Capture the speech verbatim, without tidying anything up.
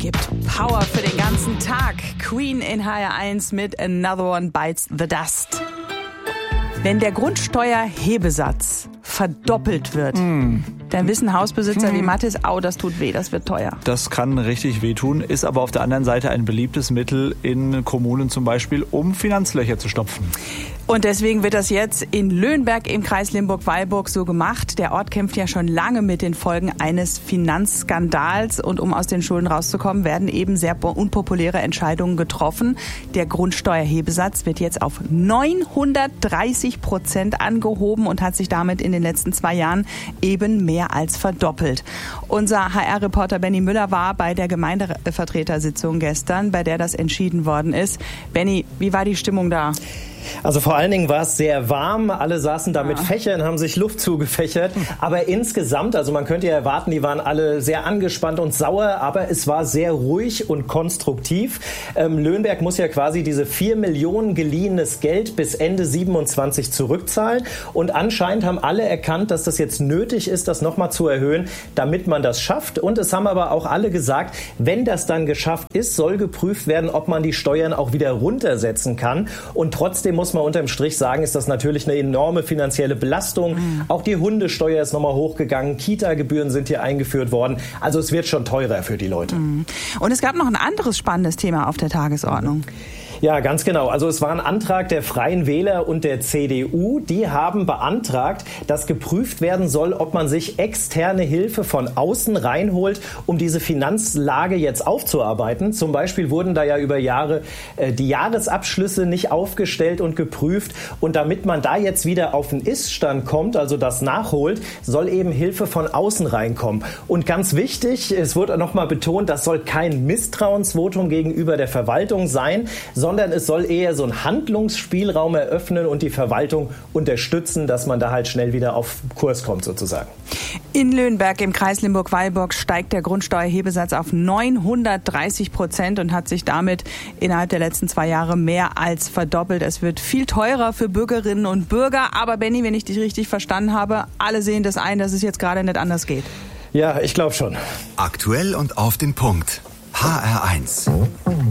gibt Power für den ganzen Tag. Queen in H R eins mit Another One Bites the Dust. Wenn der Grundsteuerhebesatz verdoppelt wird, mm. dann wissen Hausbesitzer mm. wie Mathis, au, das tut weh, das wird teuer. Das kann richtig wehtun, ist aber auf der anderen Seite ein beliebtes Mittel in Kommunen zum Beispiel, um Finanzlöcher zu stopfen. Und deswegen wird das jetzt in Löhnberg im Kreis Limburg-Weilburg so gemacht. Der Ort kämpft ja schon lange mit den Folgen eines Finanzskandals. Und um aus den Schulden rauszukommen, werden eben sehr unpopuläre Entscheidungen getroffen. Der Grundsteuerhebesatz wird jetzt auf neunhundertdreißig Prozent angehoben und hat sich damit in den letzten zwei Jahren eben mehr als verdoppelt. Unser H R-Reporter Benny Müller war bei der Gemeindevertretersitzung gestern, bei der das entschieden worden ist. Benny, wie war die Stimmung da? Also vor allen Dingen war es sehr warm, alle saßen da mit Fächern, haben sich Luft zugefächert, aber insgesamt, also man könnte ja erwarten, die waren alle sehr angespannt und sauer, aber es war sehr ruhig und konstruktiv. Ähm, Löhnberg muss ja quasi diese vier Millionen geliehenes Geld bis Ende siebenundzwanzig zurückzahlen und anscheinend haben alle erkannt, dass das jetzt nötig ist, das nochmal zu erhöhen, damit man das schafft, und es haben aber auch alle gesagt, wenn das dann geschafft ist, soll geprüft werden, ob man die Steuern auch wieder runtersetzen kann, und trotzdem muss man unterm Strich sagen, ist das natürlich eine enorme finanzielle Belastung. Mhm. Auch die Hundesteuer ist nochmal hochgegangen, Kita-Gebühren sind hier eingeführt worden. Also es wird schon teurer für die Leute. Mhm. Und es gab noch ein anderes spannendes Thema auf der Tagesordnung. Mhm. Ja, ganz genau. Also es war ein Antrag der Freien Wähler und der C D U. Die haben beantragt, dass geprüft werden soll, ob man sich externe Hilfe von außen reinholt, um diese Finanzlage jetzt aufzuarbeiten. Zum Beispiel wurden da ja über Jahre äh, die Jahresabschlüsse nicht aufgestellt und geprüft. Und damit man da jetzt wieder auf den Ist-Stand kommt, also das nachholt, soll eben Hilfe von außen reinkommen. Und ganz wichtig, es wurde nochmal betont, das soll kein Misstrauensvotum gegenüber der Verwaltung sein, sondern es soll eher so einen Handlungsspielraum eröffnen und die Verwaltung unterstützen, dass man da halt schnell wieder auf Kurs kommt sozusagen. In Löhnberg im Kreis Limburg-Weilburg steigt der Grundsteuerhebesatz auf neunhundertdreißig Prozent und hat sich damit innerhalb der letzten zwei Jahre mehr als verdoppelt. Es wird viel teurer für Bürgerinnen und Bürger. Aber Benny, wenn ich dich richtig verstanden habe, alle sehen das ein, dass es jetzt gerade nicht anders geht. Ja, ich glaube schon. Aktuell und auf den Punkt. H R eins.